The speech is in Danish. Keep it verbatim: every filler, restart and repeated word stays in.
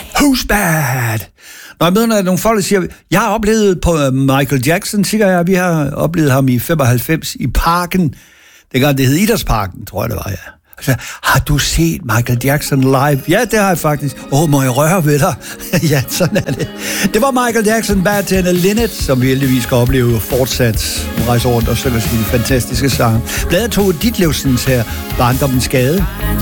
Who's bad? Når jeg møder nogle folk, der siger, jeg har oplevet på Michael Jackson, siger jeg, vi har oplevet ham i femoghalvfems i Parken. Dengang det hed Idrætsparken, tror jeg det var, ja. Så, har du set Michael Jackson live? Ja, det har jeg faktisk. Åh, oh, må jeg røre ved dig? Ja, sådan er det. Det var Michael Jackson, Bad til Anna Linnet, som vi heldigvis skal opleve fortsat. Hun rejser rundt og synger sine fantastiske sange. Bladet tog dit livsens her, Barndommens Gade.